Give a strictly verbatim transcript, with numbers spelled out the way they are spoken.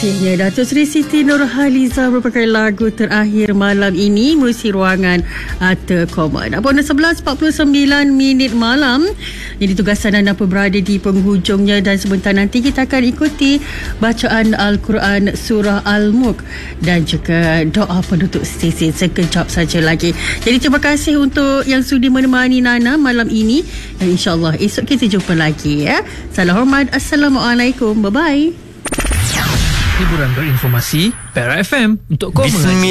Pastinya Datuk Seri Siti Nurhaliza merupakan lagu terakhir malam ini melalui ruangan Arthur Common. Apabila sebelas empat puluh sembilan minit malam, ini tugasan anda pun berada di penghujungnya dan sebentar nanti kita akan ikuti bacaan Al-Quran Surah Al-Mulk dan juga doa penutup stesen sekejap saja lagi. Jadi terima kasih untuk yang sudi menemani Nana malam ini dan insyaAllah esok kita jumpa lagi ya. Salam hormat. Assalamualaikum. Bye-bye. Hiburan berinformasi Perak F M untuk kau mengaji.